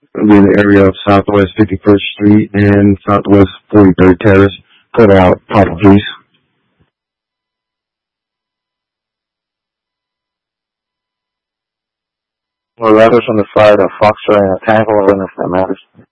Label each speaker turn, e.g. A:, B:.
A: It'll be in the area of Southwest 51st Street and Southwest 43rd Terrace. Put out Papa Peace.
B: Well, that is on the side of Foxtrot and Tangle, and if that matters.